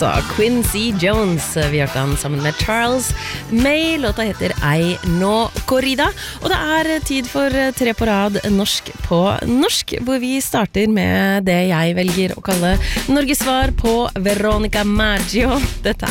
altså Quincy Jones. Vi hørte han sammen med Charles May. Låta heter Ei no corrida. Og det tid for 3 på rad norsk på norsk, hvor vi starter med det jeg velger å kalle Norges svar på Veronica Maggio. Dette